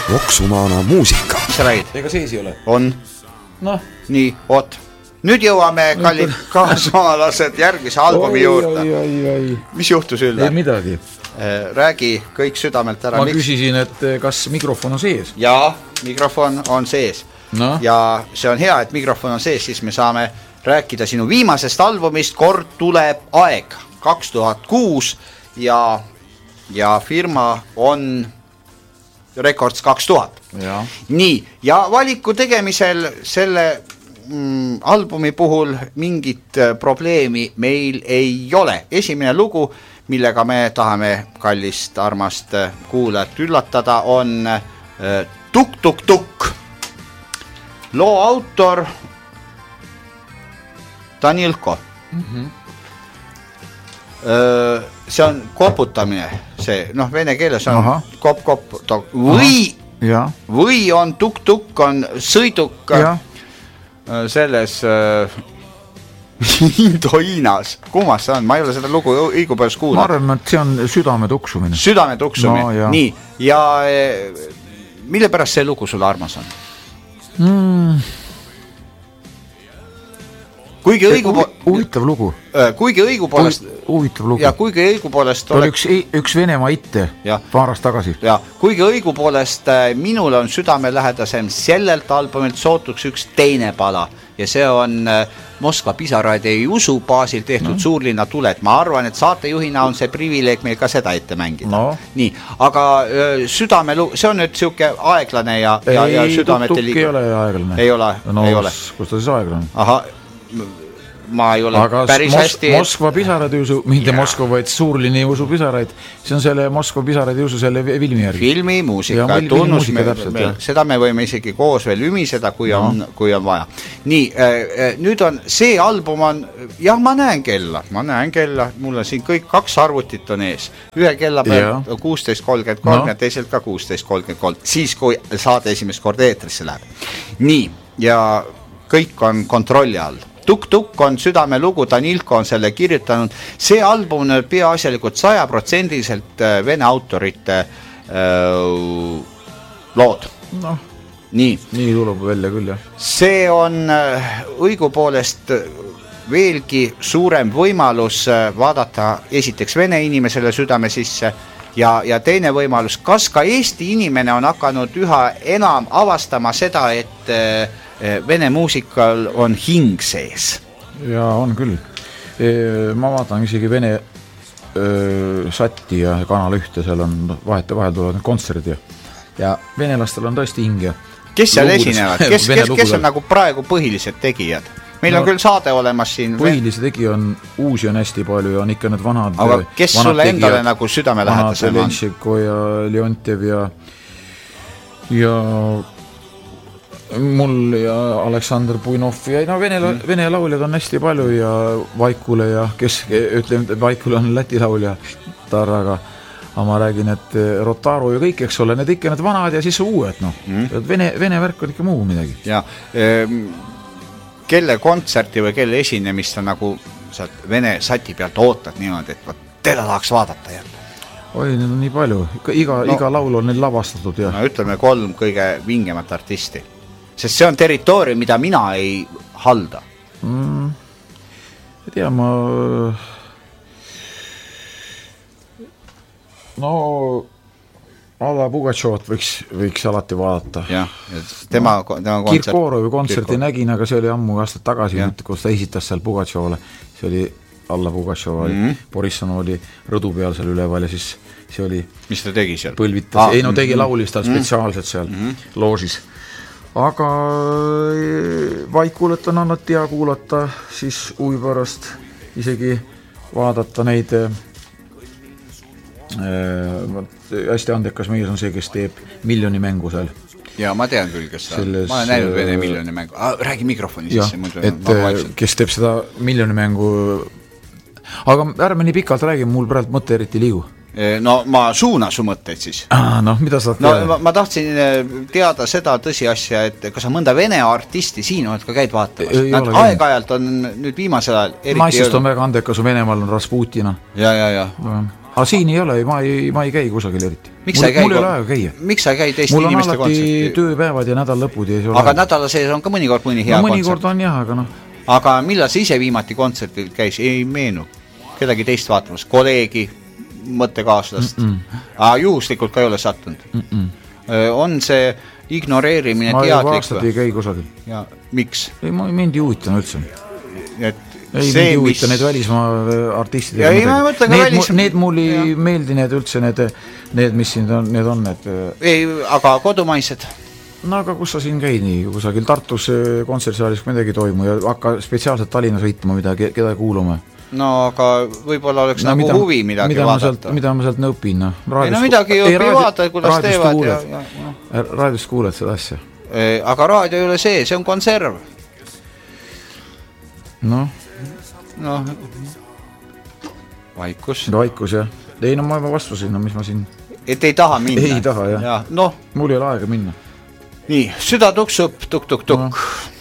Voksumaana muusika. Mis sa räägid? Ega sees ei ole? On. Noh. Nii, oot. Nüüd jõuame, kallid kaasmaalased, järgmise albumi juurde. Mis juhtus Ülve? Ei midagi. Räägi kõik südamelt ära. Ma küsisin, et kas mikrofon on sees? Jaa, mikrofon on sees. No. Ja see on hea, et mikrofon on sees, siis me saame rääkida sinu viimasest albumist Kord tuleb aeg 2006 ja firma on Records 2000. Ja. Nii, ja valiku tegemisel selle albumi puhul mingit probleemi meil ei ole. Esimene lugu, millega me tahame kallist armast kuulajat üllatada, on Tuk Tuk Tuk. Loo autor Danilko. See on koputamine, see, vene keeles on kop-kop või on tuk-tuk, on sõiduk selles Indo-Hiinas. Kummas see on? Ma ei ole seda lugu õigupäevas kuulnud. Ma arvan, et see on südame tuksumine. Südame tuksumine, nii. Ja mille pärast see lugu sulle armas on? Kuigi huvitav lugu. Kuigi õigupoolest huvitav lugu. Ja kuigi õigupoolest oli üks Venemaa itte paarast tagasi. Ja kuigi õigupoolest minule on südamelähedasem sellelt albumilt sootuks üks teine pala ja see on Moskva Pisarad ei usu baasil tehtud Suurlinna tuled. Ma arvan, et saatejuhina on see privileeg meil ka seda ette mängida. Nii, aga südamelugu, see on nüüd siuke aeglane ja südamete liiga. Ei ole aeglane. Ei ole. Kus ta siis aeglane? Aha, ma ei ole aga päris hästi. Moskva Pisarad ei usu, mitte Moskva, vaid Suurlinna ei usu Pisaraid. See on selle Moskva Pisarad ei usu selle filmi järgi. Filmi muusika, tunnus, seda me võime isegi koos veel ümiseda, kui on vaja. Nii, nüüd on see album on, ma näen kella, mul on siin kõik 2 arvutit on ees. Ühe kella peal 16.33 ja teiselt ka 16.33, siis kui saade esimest korda eetrisse läheb. Nii, ja kõik on kontrolli all. Tuk-Tuk on südamelugu, Danilko on selle kirjutanud. See album on peaasjalikult 100% vene autorite lood. Nii tuleb välja küll, jah. See on õigupoolest veelgi suurem võimalus vaadata esiteks vene inimesele südame sisse ja teine võimalus, kas ka Eesti inimene on hakanud üha enam avastama seda, et vene muusikal on hing sees. Ja on küll. Ma vaatan isegi vene satti ja kanal 1, seal on vahel tulevad need kontserdid ja venelastel on tõesti hing. Kes seal esinevad? Kes on nagu praegu põhilised tegijad? Meil on küll saade olemas siin. Põhilise tegija on uusi on hästi palju ja on ikka need vanad. Aga kes sulle endale nagu südame lähedasem on? Lenšiko ja Leontev ja mul ja Aleksandr Puinov ja vene lauljad on hästi palju ja Vaikule ja kes ütleme, et Vaikule on Läti laulja Taraga, aga ma räägin, et Rotaru ja kõik, eks ole, need ikka need vanad ja siis uued, Vene värk on ikka muu midagi. Ja kelle kontserti või kelle esinemist on nagu sealt vene sati pealt ootad niimoodi, et teda tahaks vaadata jälle? Oi, need on nii palju. Iga laul on neil lavastatud. Ja. Ütleme 3 kõige vingemat artisti. Sest see on territoorium, mida mina ei halda. Ei tea, Alla Pugatšovat võiks alati vaadata. Jah, tema kontsert. Kirkorovi kontserti nägin, aga see oli ammu aastat tagasi, kus ta esitas seal Pugatšovale. See oli Alla Pugatšova, Borisson oli rõdu peal seal üleval ja siis see oli... Mis ta tegi seal? Põlvitas. Tegi laulis ta spetsiaalselt seal loožis. Aga Vaikulet on annat hea kuulata, siis huvi pärast isegi vaadata neid hästi andekas mees on see, kes teeb Miljoni mängu seal. Ja ma tean küll, kes ma olen näinud vene Miljoni mängu. Räägi mikrofoni sisse. Et kes teeb seda Miljoni mängu, aga ärme nii pikalt räägi, mul praegu mõte eriti liigu. No ma suunan su mõtteid siis. Mida sa teada? Ma tahtsin teada seda tõsiasja, et kas sa mõnda vene artisti siin oled ka käid vaatamas? Nad aeg-ajalt on nüüd viimasel ajal eriti... Naisest on väga andekas, Venemaal on Rasputina. Ja. Aga siin ei ole, ma ei käi kusagil eriti. Mul ei ole aega käia. Miks sa käid teiste inimeste kontserti? Mul on alati tööpäevad ja nädallõpud. Aga nädala sees on ka mõnikord mõni hea kontsert. Mõnikord on jah, aga noh. Aga millal sa ise viimati kontsertil käis? Ei meenu. Kedagi teist vaatamas? Kolleegi, mõttekaaslast? Juhuslikult ka ei ole sattunud? On see ignoreerimine teadlik? Ma juba aastat ei käi kusagil. Ja miks? Ei, mind ei huvita üldse. Ei, mind ei huvita need välismaa artistid. Need mul ei meeldi need üldse, need mis siin on, need on. Ei, aga kodumaised? No aga kus sa siin käid nii? Kusagil Tartus kontserdisaalis midagi toimu ja hakka spetsiaalselt Tallinna sõitma, keda kuulame. No aga võib-olla oleks nagu huvi midagi vaadata. Mida ma sealt nõpin? Ei no midagi õpi vaadata, kuidas teevad. Raadiost kuuled seda asja? Aga raadio ei ole see on konserv. Noh. Vaikus, jah. Ei, no ma juba vastusin, mis ma siin... Et ei taha minna? Ei taha, jah. No. Mul ei ole aega minna. Nii, süda tuksub, tuk-tuk-tuk.